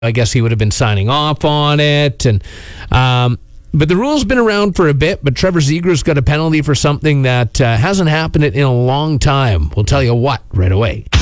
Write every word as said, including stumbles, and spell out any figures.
I guess he would have been signing off on it. And um, but the rule's been around for a bit, but Trevor Zegras got a penalty for something that uh, hasn't happened in a long time. We'll tell you what right away.